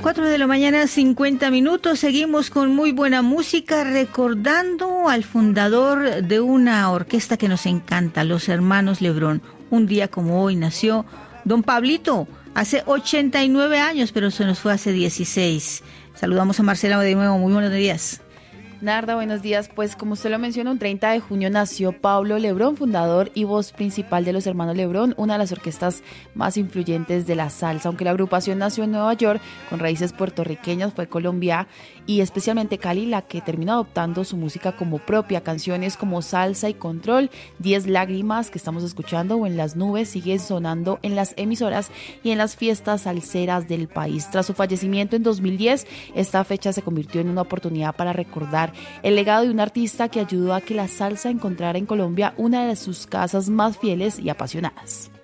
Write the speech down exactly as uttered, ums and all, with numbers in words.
Cuatro de la mañana, cincuenta minutos. Seguimos con muy buena música, recordando al fundador de una orquesta que nos encanta, los Hermanos Lebrón. Un día como hoy nació don Pablito, hace ochenta y nueve años, pero se nos fue hace dieciséis. Saludamos a Marcela de nuevo, muy buenos días. Narda, buenos días. Pues como usted lo mencionó, un treinta de junio nació Pablo Lebrón, fundador y voz principal de los Hermanos Lebrón, una de las orquestas más influyentes de la salsa. Aunque la agrupación nació en Nueva York, con raíces puertorriqueñas, fue Colombia y especialmente Cali la que terminó adoptando su música como propia. Canciones como Salsa y Control, Diez Lágrimas, que estamos escuchando, o En las Nubes, siguen sonando en las emisoras y en las fiestas salseras del país. Tras su fallecimiento en dos mil diez, esta fecha se convirtió en una oportunidad para recordar el legado de un artista que ayudó a que la salsa encontrara en Colombia una de sus casas más fieles y apasionadas.